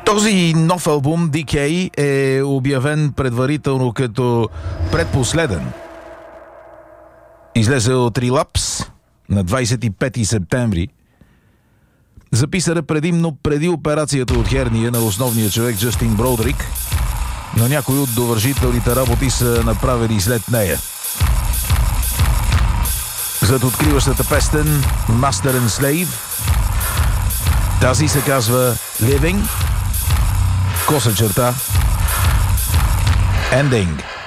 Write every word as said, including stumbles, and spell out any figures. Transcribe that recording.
Този нов албум Ди Кей е обявен предварително като предпоследен. Излезе от Relapse на двадесет и пети септември. Записан е предимно преди операцията от херния на основния човек Джастин Бродрик, но някои от довършителните работи са направени след нея. Зад откриващата песен Master and Slave, тази се казва Living, коса черта, Ending.